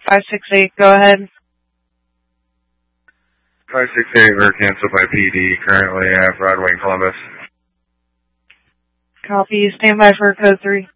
568, go ahead. 568, we're canceled by PD, currently at Broadway in Columbus. Copy, stand by for code 3.